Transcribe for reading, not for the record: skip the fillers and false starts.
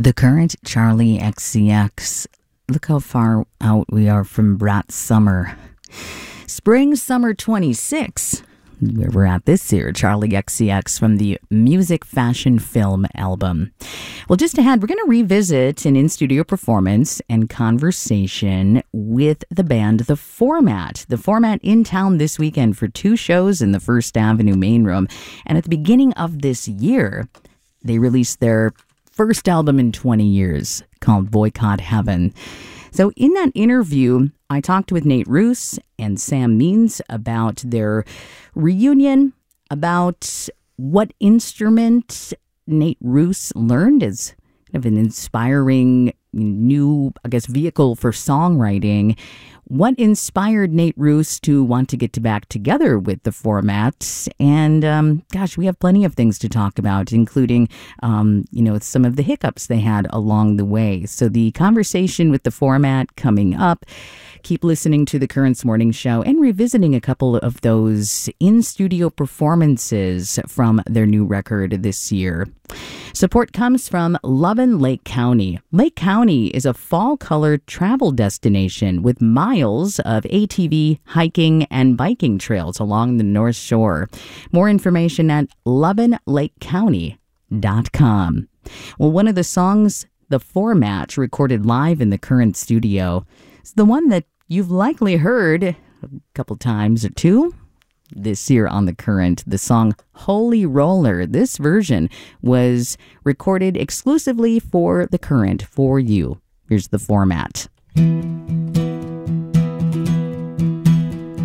The Current, Charlie XCX. Look how far out we are from Brat Summer. Spring Summer 26, where we're at this year, Charlie XCX from the Music Fashion Film album. Well, just ahead, we're going to revisit an in-studio performance and conversation with the band The Format. The Format in town this weekend for 2 shows in the First Avenue main room. And at the beginning of this year, they released their first album in 20 years called Boycott Heaven. So in that interview, I talked with Nate Ruess and Sam Means about their reunion, about what instrument Nate Ruess learned as kind of an inspiring new, vehicle for songwriting. What inspired Nate Ruess to want to get back together with The Format? And we have plenty of things to talk about, including, some of the hiccups they had along the way. So the conversation with The Format coming up. Keep listening to the Currents Morning Show and revisiting a couple of those in-studio performances from their new record this year. Support comes from Lovin' Lake County. Lake County is a fall-colored travel destination with miles of ATV, hiking, and biking trails along the North Shore. More information at lovinlakecounty.com. Well, one of the songs The Format recorded live in the Current studio is the one that you've likely heard a couple times or two this year on The Current, the song Holy Roller. This version was recorded exclusively for The Current, for you. Here's The Format.